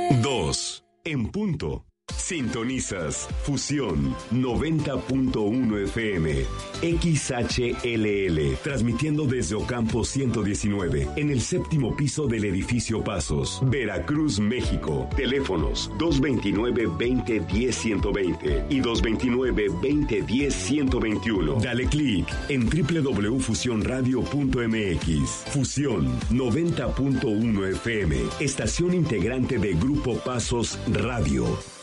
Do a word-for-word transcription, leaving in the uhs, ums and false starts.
Dos, en punto. Sintonizas Fusión noventa punto uno F M, X H L L, transmitiendo desde Ocampo ciento diecinueve, en el séptimo piso del edificio Pasos, Veracruz, México. Teléfonos dos veintinueve, veinte, diez, ciento veinte y dos veintinueve, veinte, diez, ciento veintiuno. Dale clic en doble u doble u doble u punto fusión radio punto m x. Fusión noventa punto uno F M, estación integrante de Grupo Pasos Radio.